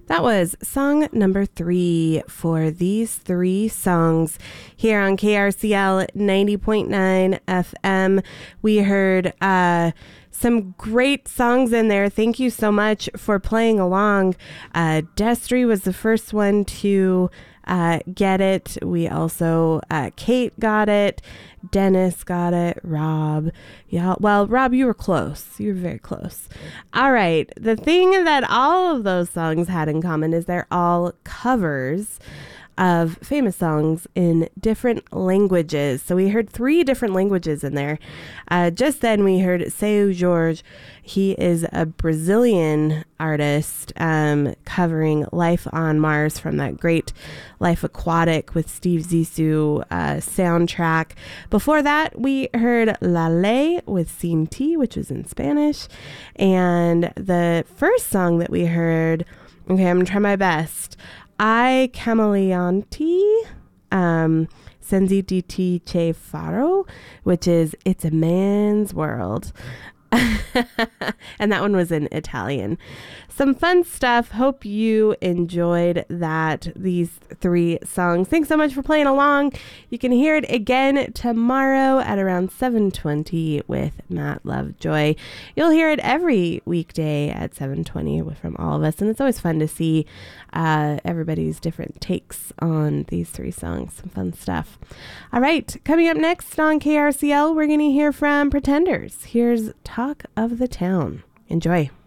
That was song number 3 for these 3 songs here on KRCL 90.9 FM. We heard some great songs in there. Thank you so much for playing along. Destry was the first one to get it. We also, Kate got it. Dennis got it. Rob. Yeah. Well, Rob, you were close. You were very close. All right. The thing that all of those songs had in common is they're all covers of famous songs in different languages. So we heard 3 different languages in there. Just then we heard Seu Jorge. He is a Brazilian artist covering Life on Mars from that great Life Aquatic with Steve Zissou soundtrack. Before that, we heard La Ley with Sin T, which was in Spanish. And the first song that we heard, okay, I'm going to try my best. I Camaleonti, Senzi di Ti Che Faro, which is It's a Man's World. And that one was in Italian. Some fun stuff. Hope you enjoyed these 3 songs. Thanks so much for playing along. You can hear it again tomorrow at around 7:20 with Matt Lovejoy. You'll hear it every weekday at 7:20 from all of us. And it's always fun to see everybody's different takes on these 3 songs. Some fun stuff. All right. Coming up next on KRCL, we're going to hear from Pretenders. Here's Talk of the Town. Enjoy.